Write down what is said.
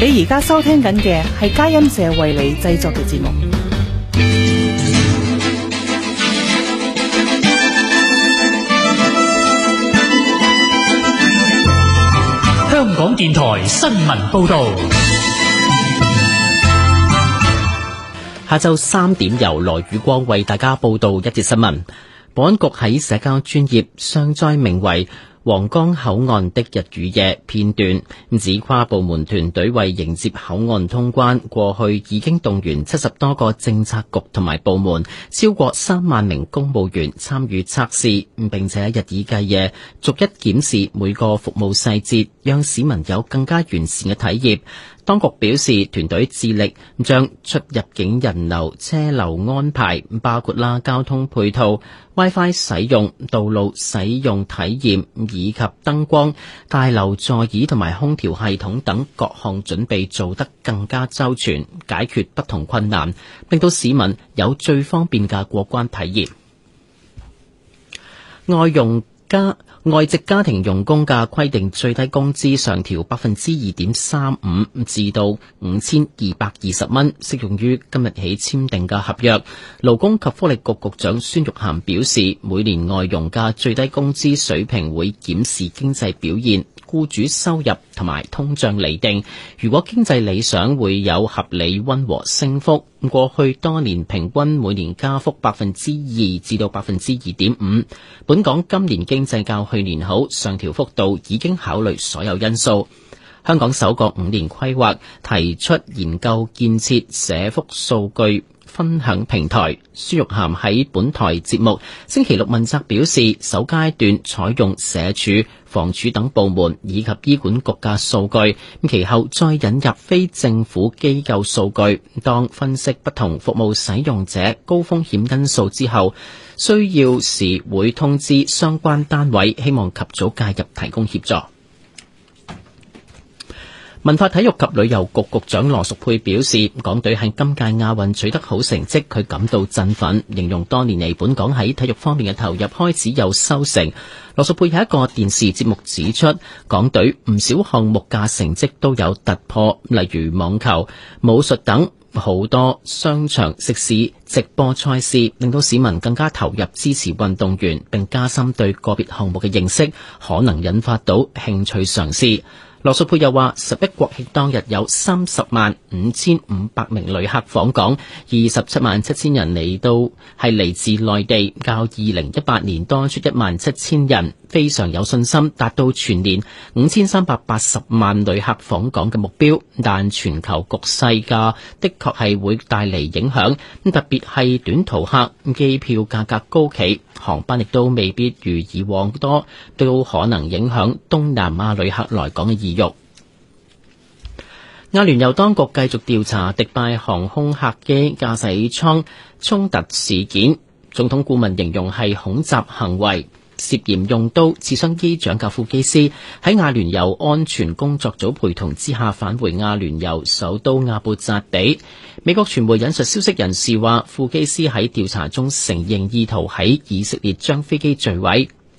你而家收聽緊嘅係佳音社為你製作嘅節目。 香港電台新聞報道。 下晝3點由羅宇光為大家報道一節新聞。保安局喺社交專頁上載名為皇崗口岸的日與夜片段，指跨部門團隊為迎接口岸通關，過去已經動員70多個政策局同埋部門，超過3萬名公務員參與測試，並且日以繼夜逐一檢視每個服務細節，讓市民有更加完善嘅體驗。當局表示，團隊致力將出入境人流、車流安排，包括交通配套、WiFi 使用、道路使用體驗以及燈光、大樓座椅同埋空調系統等各項準備做得更加周全，解決不同困難，令到市民有最方便嘅過關體驗。外籍家庭傭工嘅規定最低工資上調 2.35% 至到5220蚊，適用於今日起簽訂嘅合約。勞工及福利局局長孫玉菡表示，每年外傭嘅最低工資水平會檢視經濟表現、僱主收入同埋通脹釐定，如果經濟理想會有合理溫和升幅。過去多年平均每年加幅 2% 至到 2.5%。本港今年經濟較去年好，上調幅度已經考慮所有因素。香港首個5年規劃提出研究建設社福數據分享平台。孫玉菡喺本台節目星期六問責表示，首階段採用社署、房署等部門以及醫管局嘅數據，其後再引入非政府機構數據，當分析不同服務使用者高風險因素之後，需要時會通知相關單位，希望及早介入提供協助。文化體育及旅遊局局長羅淑佩表示，港隊喺今屆亞運取得好成績，佢感到振奮，形容多年嚟本港喺體育方面嘅投入開始有收成。羅淑佩喺一個電視節目指出，港隊唔少項目嘅成績都有突破，例如網球、武術等，好多商場、食肆直播賽事，令到市民更加投入支持運動員，並加深對個別項目嘅認識，可能引發到興趣嘗試。羅淑佩又話，11國慶當日有305500名旅客訪港，277000人嚟自內地，較2018年多出17000人，非常有信心達到全年5380萬旅客訪港嘅目標。但全球局勢的確係會帶嚟影響，特別係短途客，機票價格高企，航班亦都未必如以往多，都可能影響東南亞旅客來港嘅意欲。亞聯酋當局繼續調查迪拜航空客機駕駛艙衝突事件，總統顧問形容係恐襲行為，涉嫌用刀刺傷機長嘅副機師喺亞聯酋安全工作組陪同之下返回亞聯酋首都阿布扎比。美國傳媒引述消息人士話，副機師喺調查中承認意圖喺以色列將飛機墜毀，